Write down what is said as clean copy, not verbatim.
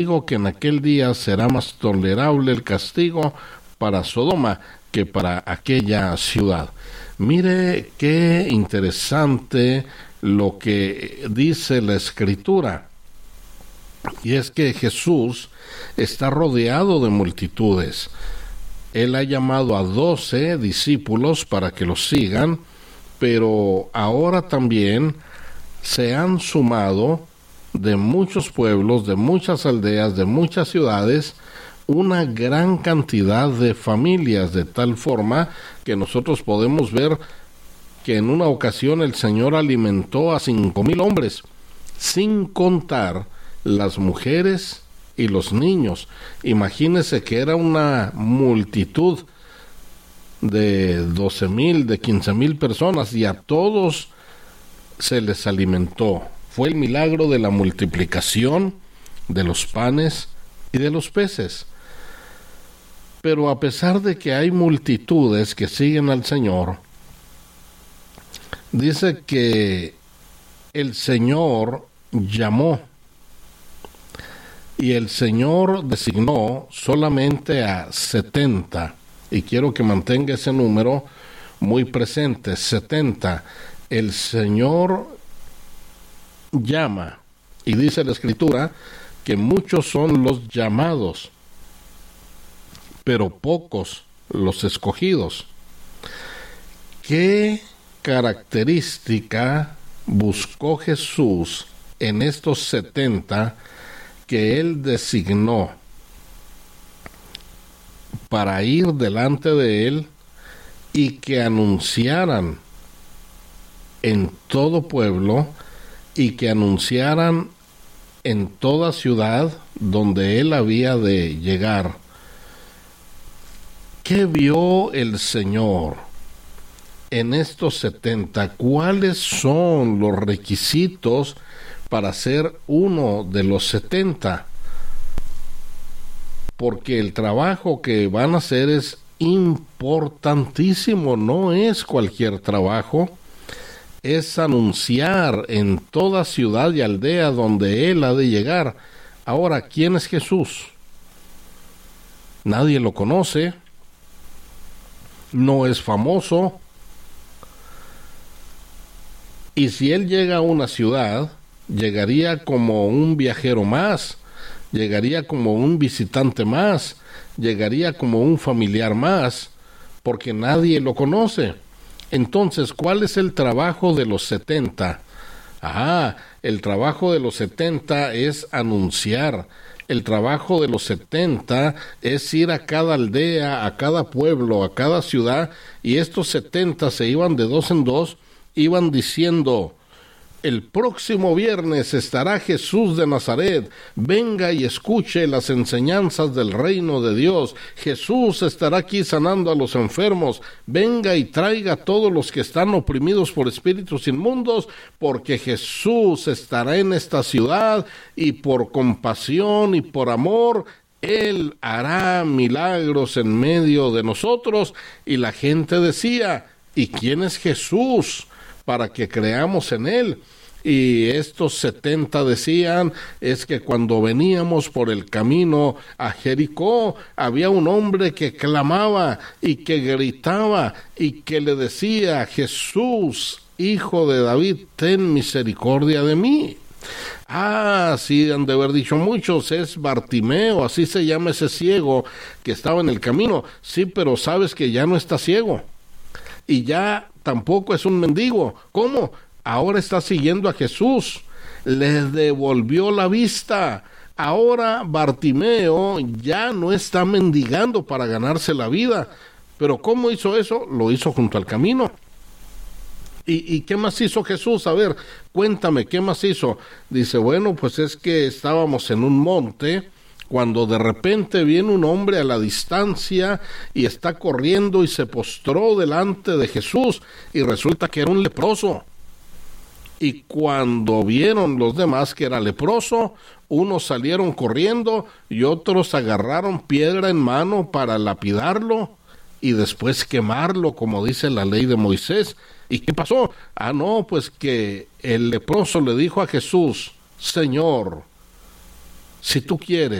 digo que en aquel día será más tolerable el castigo para Sodoma que para aquella ciudad. Mire qué interesante lo que dice la Escritura. Y es que Jesús está rodeado de multitudes. Él ha llamado a 12 discípulos para que los sigan, pero ahora también se han sumado de muchos pueblos, de muchas aldeas, de muchas ciudades, una gran cantidad de familias, de tal forma que nosotros podemos ver que en una ocasión el Señor alimentó a 5,000 hombres, sin contar las mujeres y los niños. Imagínese que era una multitud de 12,000, de 15,000 personas, y a todos se les alimentó. Fue el milagro de la multiplicación de los panes y de los peces. Pero a pesar de que hay multitudes que siguen al Señor, dice que el Señor llamó y el Señor designó solamente a 70, y quiero que mantenga ese número muy presente, 70. El Señor llama, y dice la Escritura que muchos son los llamados, pero pocos los escogidos. ¿Qué característica buscó Jesús en estos 70 que Él designó para ir delante de Él y que anunciaran en todo pueblo y que anunciaran en toda ciudad donde Él había de llegar? ¿Qué vio el Señor en estos 70? ¿Cuáles son los requisitos para ser uno de los 70? Porque el trabajo que van a hacer es importantísimo, no es cualquier trabajo, es anunciar en toda ciudad y aldea donde Él ha de llegar. Ahora, ¿quién es Jesús? Nadie lo conoce, no es famoso, y si Él llega a una ciudad, llegaría como un viajero más, llegaría como un visitante más, llegaría como un familiar más, porque nadie lo conoce. Entonces, ¿cuál es el trabajo de los 70? El trabajo de los 70 es anunciar. El trabajo de los 70 es ir a cada aldea, a cada pueblo, a cada ciudad, y estos 70 se iban de dos en dos, iban diciendo: el próximo viernes estará Jesús de Nazaret, venga y escuche las enseñanzas del reino de Dios. Jesús estará aquí sanando a los enfermos, venga y traiga a todos los que están oprimidos por espíritus inmundos, porque Jesús estará en esta ciudad, y por compasión y por amor Él hará milagros en medio de nosotros. Y la gente decía: ¿y quién es Jesús para que creamos en Él? Y estos 70 decían: es que cuando veníamos por el camino a Jericó, había un hombre que clamaba y que gritaba y que le decía: Jesús, Hijo de David, ten misericordia de mí. Sí, han de haber dicho muchos: es Bartimeo, así se llama ese ciego que estaba en el camino. Sí, pero sabes que ya no está ciego, y ya tampoco es un mendigo. ¿Cómo? Ahora está siguiendo a Jesús, le devolvió la vista. Ahora Bartimeo ya no está mendigando para ganarse la vida. Pero ¿cómo hizo eso? Lo hizo junto al camino. ¿Y qué más hizo Jesús? A ver, cuéntame, ¿qué más hizo? Dice: bueno, pues es que estábamos en un monte, cuando de repente viene un hombre a la distancia y está corriendo y se postró delante de Jesús, y resulta que era un leproso. Y cuando vieron los demás que era leproso, unos salieron corriendo y otros agarraron piedra en mano para lapidarlo y después quemarlo, como dice la ley de Moisés. ¿Y qué pasó? No, pues que el leproso le dijo a Jesús: Señor, Si tú quieres